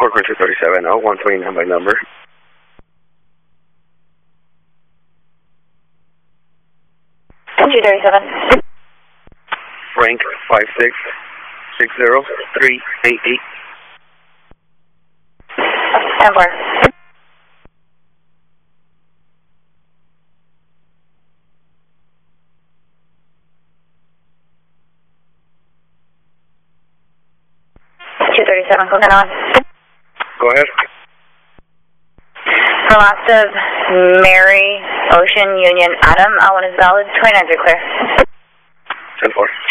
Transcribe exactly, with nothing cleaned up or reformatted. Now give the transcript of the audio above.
Corcoran two thirty-seven, oh, one twenty-nine by number. two thirty-seven. Frank five six six zero three eight eight. ten four. two thirty-seven, Coconut on. Go ahead. For lots of Mary, Ocean, Union, Adam, L one is valid, twenty-nine three clear. ten four.